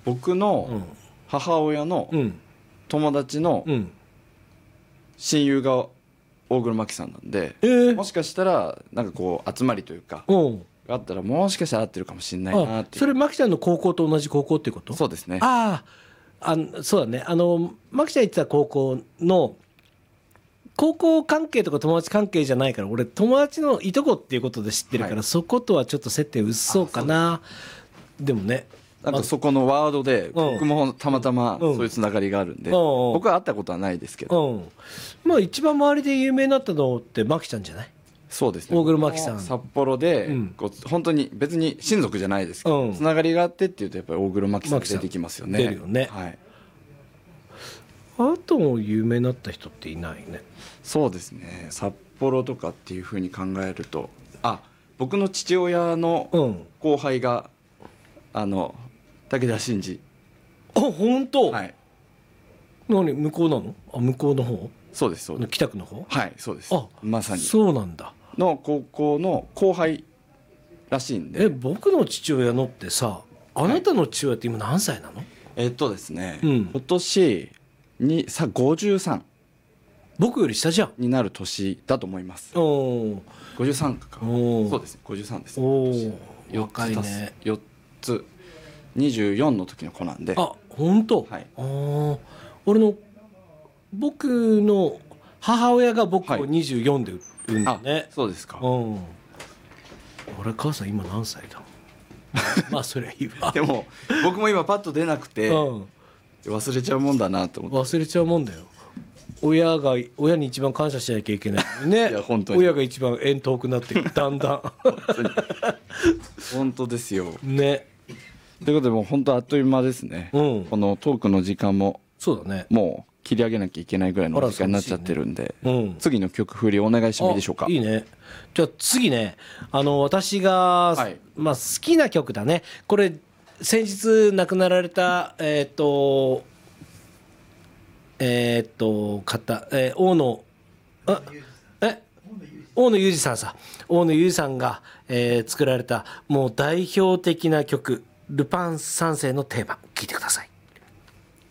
僕の母親の友達の親友が大黒摩季さんなんで、もしかしたらなんかこう集まりというかがあったら、もしかしたら合ってるかもしれないなっていう。 それマキちゃんの高校と同じ高校っていうこと？ そうですね。 そうだね。マキちゃん行ってた高校の高校関係とか友達関係じゃないから、俺友達のいとこっていうことで知ってるから、そことはちょっと接点薄そうかな。でもね、 なんかそこのワードで僕もたまたまそういうつながりがあるんで、僕は会ったことはないですけど、 まあ一番周りで有名になったのってマキちゃんじゃない？ そうですね。 大黒摩季さん札幌でこう本当に別に親族じゃないですけど、つながりがあってっていうとやっぱり大黒摩季さん出てきますよね。 出るよね。 はい。 あとも有名になった人っていないね。 そうですね。札幌とかっていうふうに考えると、僕の父親の後輩が武田真治。 本当？ はい。 何向こうなの？向こうの方？ そうですそうです。 北区の方？ はい、そうです。まさにそうなんだ。 の高校の後輩らしいんで。 僕の父親のってさ、あなたの父親って今何歳なの？ ですね、今年に53 僕より下じゃんになる年だと思います。53か。そうですね、53ですね。 若いね。 4つ24の時の子なんで。 本当？はい。僕の母親が僕を24で産んだね。 そうですか。 俺母さん今何歳だ？まあそれいいわ。 でも僕も今パッと出なくて忘れちゃうもんだなと思って。 忘れちゃうもんだよ。親に一番感謝しなきゃいけないね。 いや本当に親が一番遠遠くなっていく、だんだん。 本当ですよね。 ということでもう本当あっという間ですね。このトークの時間もそうだね、 もう切り上げなきゃいけないぐらいの時間になっちゃってるんで、次の曲振りお願いしてもいいでしょうか。 いいね。じゃあ次ね、私が、好きな曲だね。これ先日亡くなられた方、大野裕二さん大野裕二さんが、作られたもう代表的な曲、ルパン三世のテーマ、聴いてください。